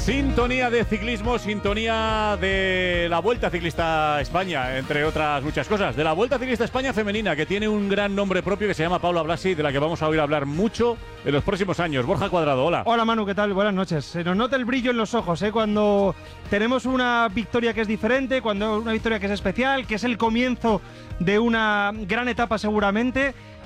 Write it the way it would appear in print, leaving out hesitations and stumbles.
Sintonía de ciclismo, sintonía de la Vuelta Ciclista España, entre otras muchas cosas. De la Vuelta Ciclista España femenina, que tiene un gran nombre propio que se llama Paula Blasi, de la que vamos a oír hablar mucho en los próximos años. Borja Cuadrado, hola. Hola Manu, ¿qué tal? Buenas noches. Se nos nota el brillo en los ojos, cuando tenemos una victoria que es diferente, cuando una victoria que es especial, que es el comienzo de una gran etapa seguramente.